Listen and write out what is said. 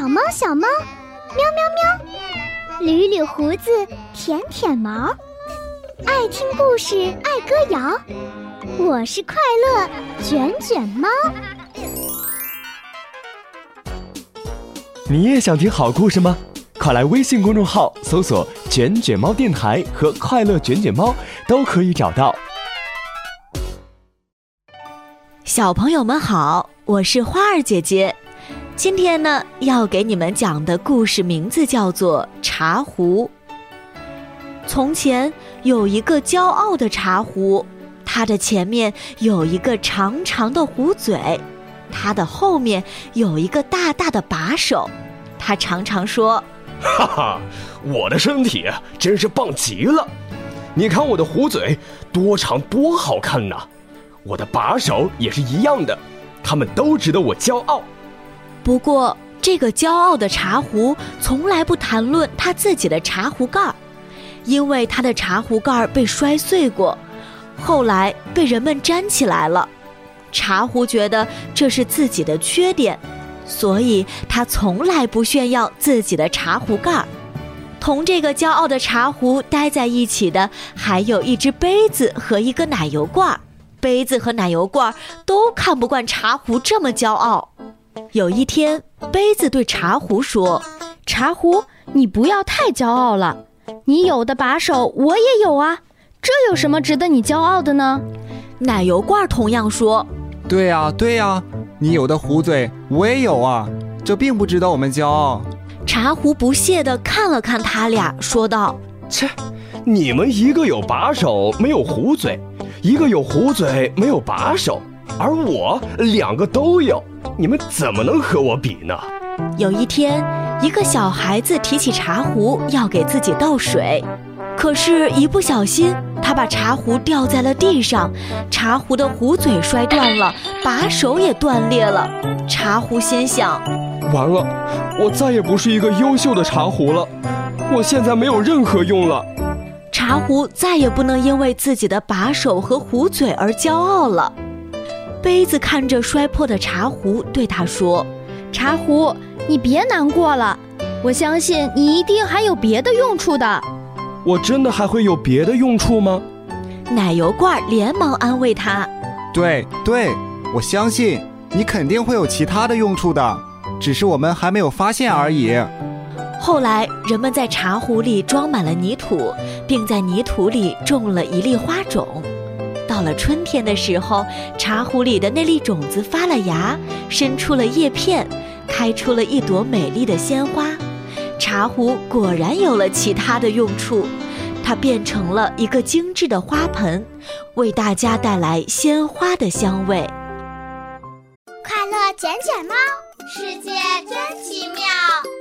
猫小猫，喵喵喵，捋捋胡子，舔舔毛，爱听故事，爱歌谣，我是快乐卷卷猫。 你也想听好故事吗？快来微信公众号搜索卷卷猫电台和快乐卷卷猫，都可以找到。 小朋友们好，我是花儿姐姐。今天呢，要给你们讲的故事名字叫做茶壶。从前有一个骄傲的茶壶，它的前面有一个长长的壶嘴，它的后面有一个大大的把手。它常常说： 哈哈，我的身体真是棒极了！你看我的壶嘴多长多好看呐！我的把手也是一样的，他们都值得我骄傲。 不过，这个骄傲的茶壶从来不谈论他自己的茶壶盖，因为他的茶壶盖被摔碎过，后来被人们粘起来了。茶壶觉得这是自己的缺点，所以他从来不炫耀自己的茶壶盖。同这个骄傲的茶壶待在一起的，还有一只杯子和一个奶油罐。杯子和奶油罐都看不惯茶壶这么骄傲。有一天，杯子对茶壶说： 茶壶，你不要太骄傲了，你有的把手我也有啊，这有什么值得你骄傲的呢？ 奶油罐同样说： 对呀，你有的壶嘴我也有啊，这并不值得我们骄傲。 茶壶不屑地看了看他俩，说道： 切，你们一个有把手没有壶嘴，一个有壶嘴没有把手，而我两个都有，你们怎么能和我比呢？ 有一天，一个小孩子提起茶壶要给自己倒水，可是一不小心他把茶壶掉在了地上，茶壶的壶嘴摔断了，把手也断裂了。茶壶心想： 完了，我再也不是一个优秀的茶壶了，我现在没有任何用了。 茶壶再也不能因为自己的把手和壶嘴而骄傲了。杯子看着摔破的茶壶，对他说： 茶壶，你别难过了，我相信你一定还有别的用处的。 我真的还会有别的用处吗？ 奶油罐连忙安慰他： 对，我相信你肯定会有其他的用处的，只是我们还没有发现而已。 后来，人们在茶壶里装满了泥土，并在泥土里种了一粒花种。到了春天的时候，茶壶里的那粒种子发了芽，伸出了叶片，开出了一朵美丽的鲜花。茶壶果然有了其他的用处，它变成了一个精致的花盆，为大家带来鲜花的香味。 快乐卷卷猫，世界真奇妙。